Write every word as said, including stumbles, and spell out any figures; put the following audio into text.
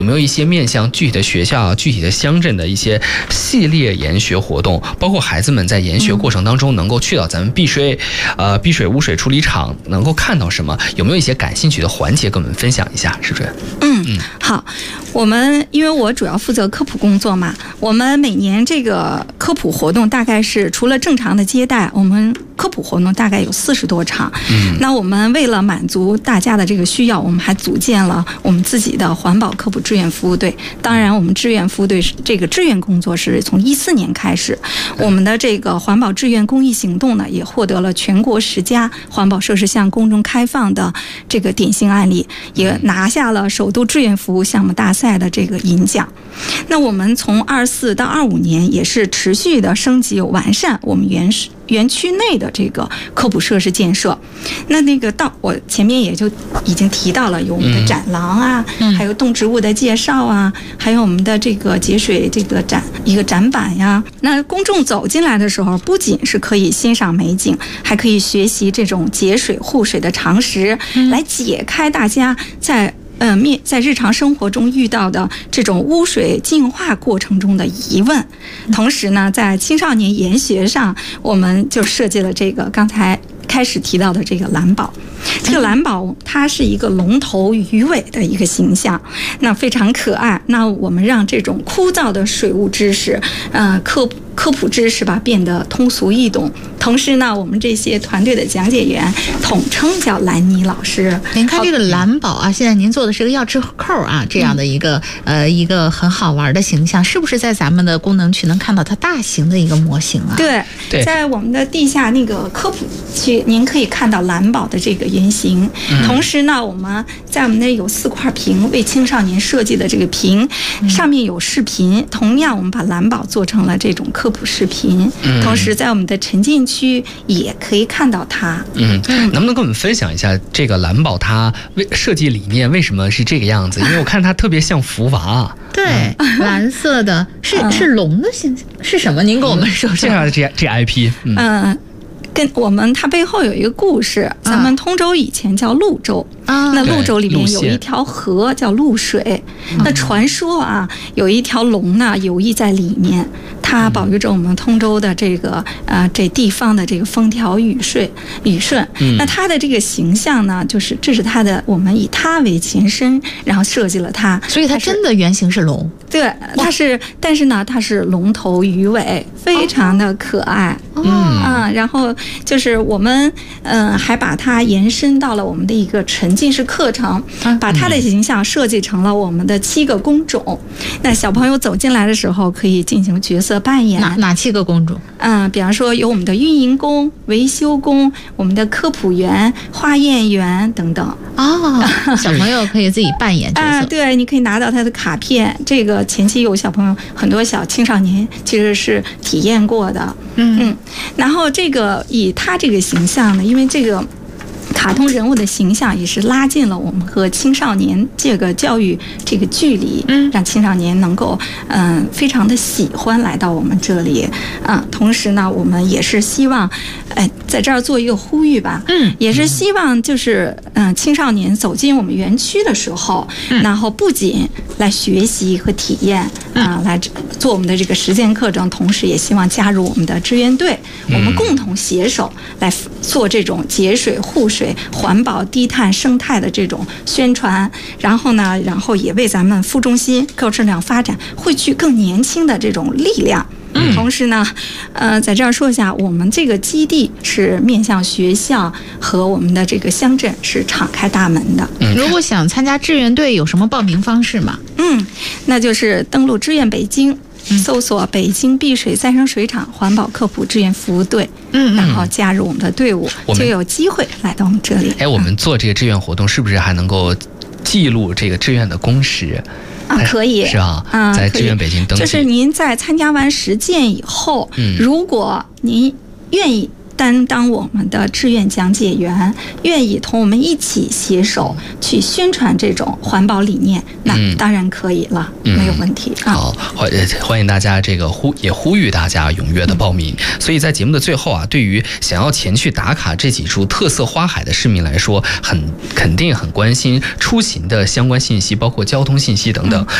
有没有一些面向具体的学校、具体的乡镇的一些系列研学活动，包括孩子们在研学过程当中能够去到咱们碧水，呃碧水污水处理厂，能够看到什么？有没有一些感兴趣的环节跟我们分享一下？是不是？ 嗯嗯，好，我们因为我主要负责科普工作嘛，我们每年这个科普活动大概是除了正常的接待，我们科普活动大概有四十多场。嗯，那我们为了满足大家的这个需要，我们还组建了我们自己的环保科普志愿服务队。当然，我们志愿服务队这个志愿工作是从一四年开始，我们的这个环保志愿公益行动呢，也获得了全国十佳环保设施向公众开放的这个典型案例，也拿下了首都志愿服务项目大赛的这个银奖。那我们从二四到二五年也是持续的升级完善我们园园区内的这个科普设施建设。那那个到我前面也就已经提到了，有我们的展廊啊，嗯、还有动植物的介绍啊，还有我们的这个节水这个展一个展板呀。那公众走进来的时候，不仅是可以欣赏美景，还可以学习这种节水护水的常识，嗯、来解开大家在。呃，面在日常生活中遇到的这种污水净化过程中的疑问，同时呢，在青少年研学上，我们就设计了这个刚才开始提到的这个蓝宝。这个蓝宝它是一个龙头鱼尾的一个形象，那非常可爱。那我们让这种枯燥的水务知识，呃，科科普知识吧，变得通俗易懂。同时呢，我们这些团队的讲解员统称叫蓝妮老师。 您看这个蓝宝啊，现在您做的是个钥匙扣啊，这样的一个、嗯、呃一个很好玩的形象，是不是在咱们的功能区能看到它大型的一个模型啊？ 对，对，在我们的地下那个科普区，您可以看到蓝宝的这个原型。嗯、同时呢，我们在我们那有四块屏为青少年设计的这个屏，嗯、上面有视频。同样，我们把蓝宝做成了这种科普视频。嗯、同时，在我们的沉浸区也可以看到它。 嗯，能不能跟我们分享一下这个蓝宝它为设计理念为什么是这个样子？因为我看它特别像福娃。 对，嗯、蓝色的是是龙的形象是什么？您给我们说说。 介绍这这 I P。 嗯。呃跟我们它背后有一个故事，咱们通州以前叫潞州，啊、那潞州里面有一条河叫潞水，那传说啊，有一条龙呢游弋在里面，它保佑着我们通州的这个呃这地方的这个风调雨顺雨顺。嗯、那它的这个形象呢，就是这是它的，我们以它为前身，然后设计了它， 所以它真的原型是龙。 对，它是，但是呢，它是龙头鱼尾，非常的可爱。嗯、哦、啊，然后就是我们嗯、呃、还把它延伸到了我们的一个沉浸式课程，把它的形象设计成了我们的七个工种。那小朋友走进来的时候可以进行角色扮演。 哪哪七个工种？ 嗯、呃，比方说有我们的运营工、维修工、我们的科普员、化验员等等。 哦，小朋友可以自己扮演角色。 啊，对，你可以拿到他的卡片。这个前期有小朋友，很多小青少年其实是体验过的。嗯嗯，然后这个以他这个形象呢，因为这个卡通人物的形象也是拉近了我们和青少年这个教育这个距离，嗯，让青少年能够嗯、呃、非常的喜欢来到我们这里，嗯、呃，同时呢，我们也是希望，哎、呃，在这儿做一个呼吁吧，嗯，也是希望就是嗯、呃、青少年走进我们园区的时候，嗯，然后不仅来学习和体验，啊、呃，来做我们的这个实践课程，同时也希望加入我们的志愿队，我们共同携手来做这种节水护水。环保、低碳、生态的这种宣传，然后呢，然后也为咱们副中心高质量发展汇聚更年轻的这种力量。嗯，同时呢，呃，在这儿说一下，我们这个基地是面向学校和我们的这个乡镇是敞开大门的。 嗯，如果想参加志愿队，有什么报名方式吗？ 嗯，那就是登录志愿北京。搜索北京碧水再生水厂环保科普志愿服务队，嗯，然后加入我们的队伍，就有机会来到我们这里。 哎，我们做这个志愿活动，是不是还能够记录这个志愿的工时？ 啊，可以， 是啊，啊，在志愿北京登记。 就是您在参加完实践以后，嗯，如果您愿意担当我们的志愿讲解员，愿意同我们一起携手去宣传这种环保理念，那当然可以了，嗯、没有问题。啊、 好，欢欢迎大家这个呼也呼吁大家踊跃的报名。嗯、所以在节目的最后啊，对于想要前去打卡这几处特色花海的市民来说，很肯定很关心出行的相关信息，包括交通信息等等。嗯